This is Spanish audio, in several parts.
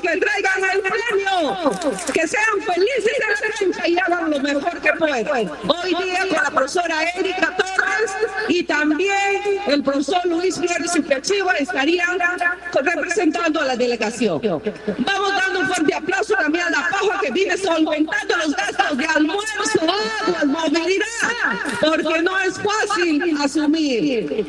que traigan el premio, que sean felices de la lucha y hagan lo mejor que puedan. Hoy día con la profesora Erika Torres y también el profesor Luis Viernes y Pechiva estarían representando a la delegación. Vamos dando un fuerte aplauso también a la PAJA que viene solventando los gastos de almuerzo, agua, movilidad, porque no es fácil asumir.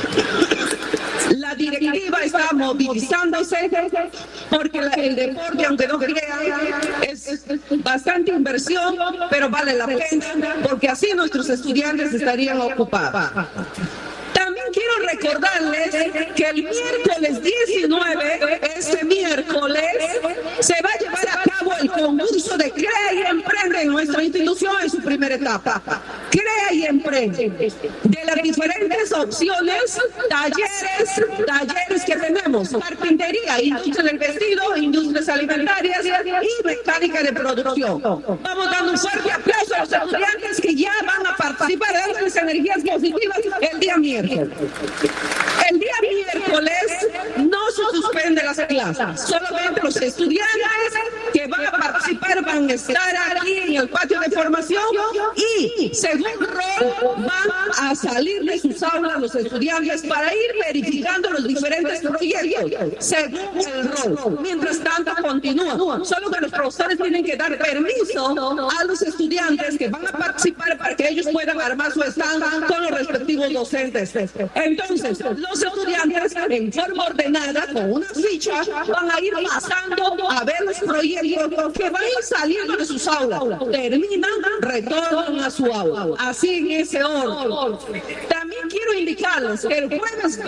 La directiva está movilizándose porque el deporte, aunque no crean, es bastante inversión, pero vale la pena porque así nuestros estudiantes estarían ocupados. También quiero recordarles que el miércoles 19, este miércoles, se va a llevar a cabo el concurso de Crea y Emprende en nuestra institución en su primera etapa. Crea y Emprende. De las diferentes opciones, talleres que tenemos, carpintería, industria del vestido, industrias alimentarias y mecánica de producción. Vamos dando un fuerte aplauso a los estudiantes que ya van a participar, dándoles energías positivas el día miércoles. El día miércoles no se suspende las clases, solamente los estudiantes que van a participar van a estar aquí en el patio de formación y según rol van a salir de sus aulas los estudiantes para ir verificando los diferentes proyectos según el rol. Mientras tanto continúa, solo que los profesores tienen que dar permiso a los estudiantes que van a participar para que ellos puedan armar su stand con los respectivos docentes. Entonces, los estudiantes en forma ordenada, con una ficha, van a ir pasando a ver los proyectos que van a ir saliendo de sus aulas. Terminan, retornan a su aula. Así en ese orden. También quiero indicarles que el jueves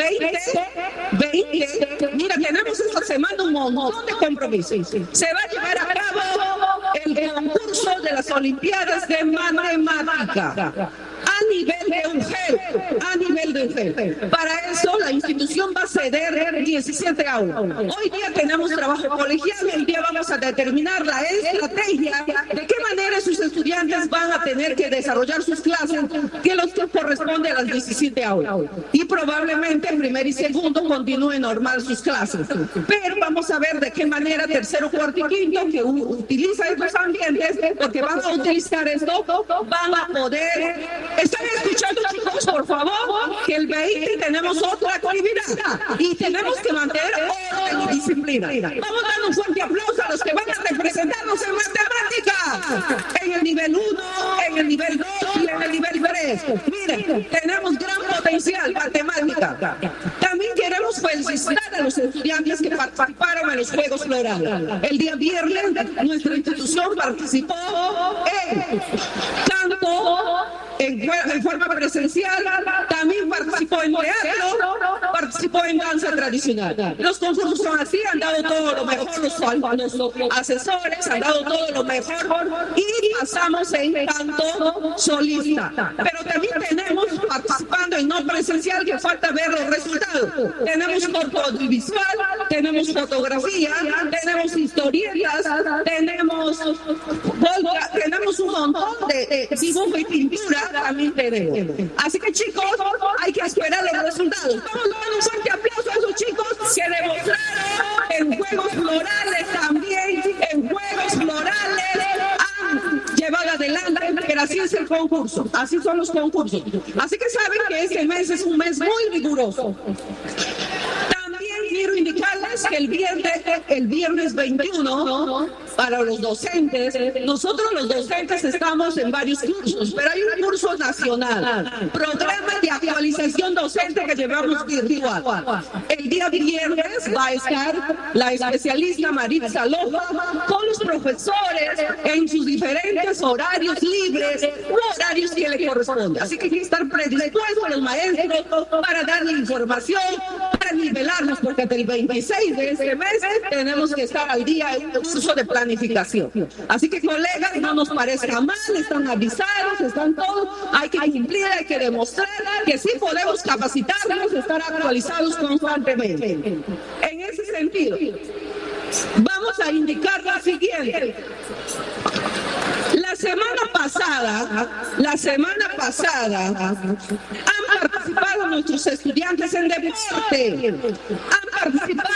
20, mira, tenemos esta semana un montón de compromisos. Se va a llevar a cabo el concurso de las Olimpiadas de Matemática. A nivel de UGEL. Para eso la institución va a ceder 17 aulas. Hoy día tenemos trabajo colegial y hoy día vamos a determinar la estrategia de qué manera sus estudiantes van a tener que desarrollar sus clases que los que corresponde a las 17 aulas. Y probablemente en primer y segundo continúen normal sus clases. Pero vamos a ver de qué manera tercero, cuarto y quinto que utiliza estos ambientes, porque van a utilizar esto, van a poder... ¿Están escuchando, chicos? Por favor, que el 20 tenemos otra actividad y tenemos que mantener orden y disciplina. Vamos dando un fuerte aplauso a los que van a representarnos en matemática, en el nivel 1, en el nivel 2 y en el nivel 3. Miren, tenemos gran potencial matemática. También queremos felicitar a los estudiantes que participaron en los Juegos Florales. El día viernes nuestra institución participó en canto, en forma presencial, también participó en teatro, participó en danza tradicional. Los concursos son así, han dado todo lo mejor, los asesores han dado todo lo mejor y pasamos en canto solista. Pero también tenemos participando en no presencial que falta ver los resultados. Tenemos corto audiovisual, tenemos fotografía, tenemos historietas, tenemos un montón de dibujo y pintura también tenemos. Así que chicos, hay que esperar los resultados. Vamos dando un fuerte aplauso a esos chicos que demostraron en Juegos Florales también, en Juegos Florales han llevado adelante, pero así es el concurso, así son los concursos. Así que saben que este mes es un mes muy riguroso. Quiero indicarles que el viernes 21, para los docentes, nosotros los docentes estamos en varios cursos, pero hay un curso nacional, programa de actualización docente que llevamos virtual. El día viernes va a estar la especialista Maritza Loja con los profesores en sus diferentes horarios libres u horarios que le corresponden. Así que hay que estar predispuestos los maestros para darle información, para nivelarnos, porque hasta el 26 de este mes tenemos que estar al día en un curso de planificación. Así que colegas, no nos parezca mal, están avisados, están todos, hay que cumplir, hay que demostrar que sí podemos capacitarnos, estar actualizados constantemente. En ese sentido, vamos a indicar lo siguiente. La semana pasada han participado nuestros estudiantes en deporte, han participado